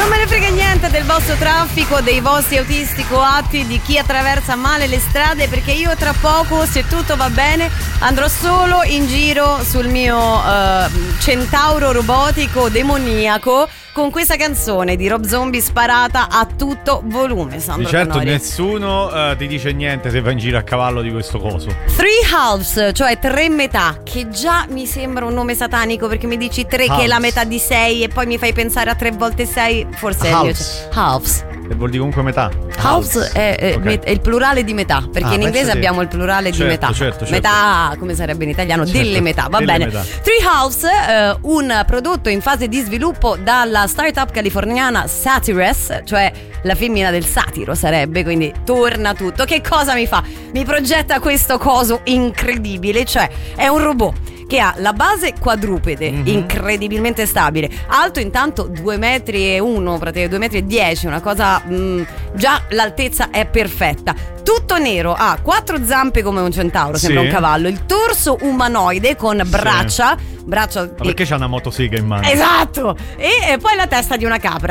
Non me ne frega niente del vostro traffico, dei vostri autisti coatti, di chi attraversa male le strade, perché io tra poco, se tutto va bene, andrò solo in giro sul mio centauro robotico demoniaco con questa canzone di Rob Zombie sparata a tutto volume. Sandro di certo Canori. Nessuno ti dice niente se va in giro a cavallo di questo coso. Three halves, cioè 3 metà, che già mi sembra un nome satanico, perché mi dici 3 che è la metà di 6 e poi mi fai pensare a 3 volte 6, forse Halves. è halves. E vuol dire comunque metà. Halves è il plurale di metà, perché in inglese abbiamo il plurale di metà. Certo. Metà, come sarebbe in italiano, delle metà, va delle bene. metà. Three Halves, un prodotto in fase di sviluppo dalla startup californiana Satires, cioè la femmina del satiro sarebbe, quindi torna tutto. Che cosa mi fa? Mi progetta questo coso incredibile, cioè è un robot che ha la base quadrupede, incredibilmente stabile, alto intanto 2,1 metri, praticamente 2,10 metri, una cosa, già l'altezza è perfetta. Tutto nero, ha 4 zampe come un centauro, sembra un cavallo, il torso umanoide con braccia. Ma perché c'ha una motosega in mano? Esatto! E poi la testa di una capra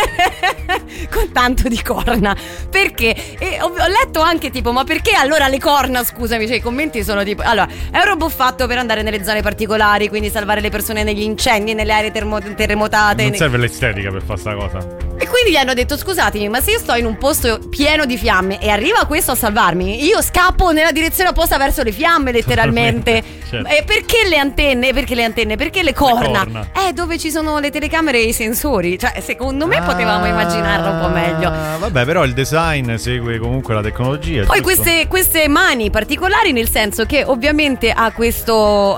con tanto di corna. Perché? E ho letto anche tipo, ma perché allora le corna, scusami, cioè i commenti sono tipo, allora, è un robot fatto per andare nelle zone particolari, quindi salvare le persone negli incendi, nelle aree terremotate. Non serve l'estetica per fare sta cosa. E quindi gli hanno detto, scusatemi, ma se io sto in un posto pieno di fiamme e arriva questo a salvarmi, io scappo nella direzione opposta verso le fiamme, letteralmente. Certo. E perché le antenne? Perché le corna? Dove ci sono le telecamere e i sensori. Cioè, secondo me potevamo immaginarlo un po' meglio. Vabbè, però il design segue comunque la tecnologia. Poi giusto? queste mani particolari, nel senso che ovviamente ha questo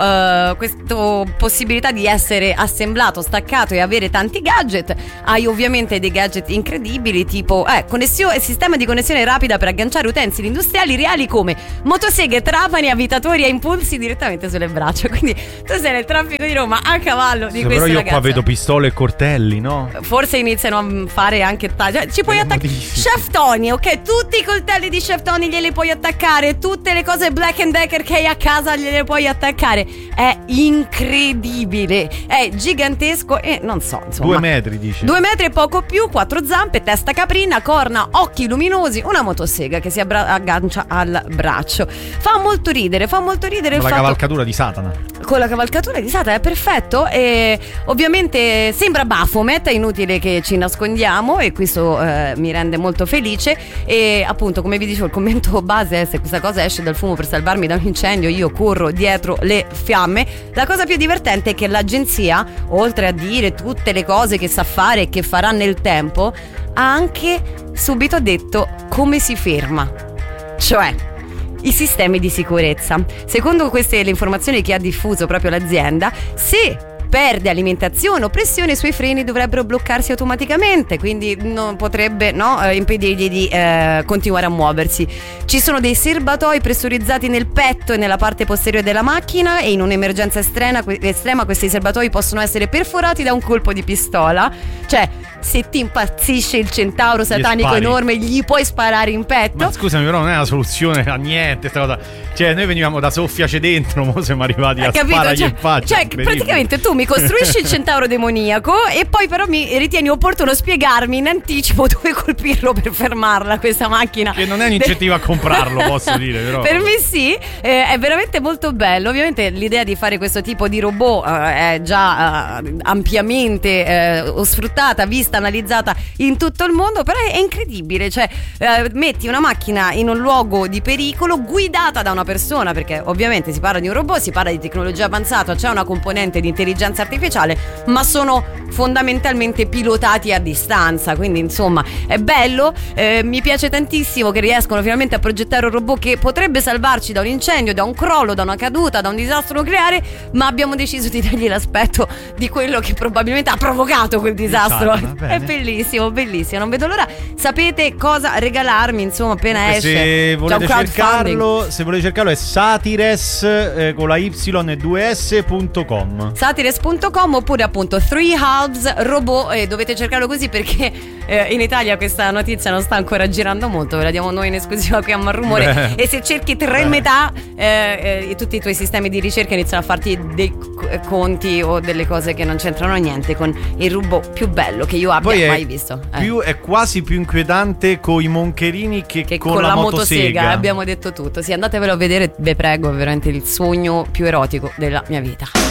possibilità di essere assemblato, staccato e avere tanti gadget. Hai ovviamente dei gadget incredibili, tipo sistema di connessione rapida per agganciare utensili industriali reali come motoseghe, trapani, avvitatori a impulsi direttamente sulle braccia. Quindi tu sei nel traffico di Roma a cavallo di questa ragazza. Però io ragazza. qua vedo pistole e coltelli, no? Forse iniziano a fare anche ci puoi attaccare Chef Tony, ok? Tutti i coltelli di Chef Tony glieli puoi attaccare, tutte le cose Black & Decker che hai a casa gliele puoi attaccare. È incredibile, è gigantesco e non so, insomma, 2 metri dice. 2 metri e poco più, 4 zampe, testa caprina, corna, occhi luminosi, una motosega che si aggancia al braccio. Fa molto ridere Con il la fatto, cavalcatura di Satana. con la cavalcatura di Satana, è perfetto. E ovviamente sembra Baphomet, è inutile che ci nascondiamo, e questo mi rende molto felice. E appunto, come vi dicevo, il commento base è: se questa cosa esce dal fumo per salvarmi da un incendio, io corro dietro le fiamme. La cosa più divertente è che l'agenzia, oltre a dire tutte le cose che sa fare e che farà nel tempo, ha anche subito detto come si ferma, cioè i sistemi di sicurezza. Secondo queste le informazioni che ha diffuso proprio l'azienda, se perde alimentazione o pressione, i suoi freni dovrebbero bloccarsi automaticamente, quindi non potrebbe impedirgli di continuare a muoversi. Ci sono dei serbatoi pressurizzati nel petto e nella parte posteriore della macchina, e in un'emergenza estrema questi serbatoi possono essere perforati da un colpo di pistola. Cioè, se ti impazzisce il centauro satanico enorme, gli puoi sparare in petto. Ma scusami, però non è una soluzione a niente sta cosa. Cioè, noi venivamo da soffiace dentro, mo siamo arrivati a sparargli in faccia. Cioè, praticamente tu mi costruisci il centauro demoniaco e poi però mi ritieni opportuno spiegarmi in anticipo dove colpirlo per fermarla, questa macchina. Che non è un incentivo a comprarlo, posso dire, però. Per me sì, è veramente molto bello. Ovviamente l'idea di fare questo tipo di robot è già ampiamente sfruttata, vista, analizzata in tutto il mondo, però è incredibile. Cioè, metti una macchina in un luogo di pericolo guidata da una persona, perché ovviamente si parla di un robot, si parla di tecnologia avanzata, c'è una componente di intelligenza artificiale, ma sono fondamentalmente pilotati a distanza. Quindi insomma è bello, mi piace tantissimo che riescono finalmente a progettare un robot che potrebbe salvarci da un incendio, da un crollo, da una caduta, da un disastro nucleare, ma abbiamo deciso di dargli l'aspetto di quello che probabilmente ha provocato quel disastro. È bellissimo, bellissimo, non vedo l'ora. Sapete cosa regalarmi, insomma, appena esce. Se volete cercarlo è Satires con la y2s.com. Satires.com, oppure appunto Three Halves Robot, dovete cercarlo così perché in Italia questa notizia non sta ancora girando molto, ve la diamo noi in esclusiva qui a Malrumore. E se cerchi tre metà, tutti i tuoi sistemi di ricerca iniziano a farti dei conti o delle cose che non c'entrano niente con il rubo più bello che io abbia mai visto. È quasi più inquietante con i moncherini che con la motosega. Abbiamo detto tutto. Sì, andatevelo a vedere, vi prego, è veramente il sogno più erotico della mia vita.